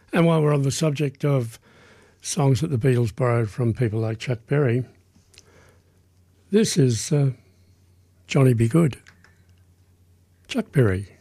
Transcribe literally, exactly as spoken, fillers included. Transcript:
And while we're on the subject of songs that the Beatles borrowed from people like Chuck Berry, this is uh, Johnny B. Goode, Chuck Berry.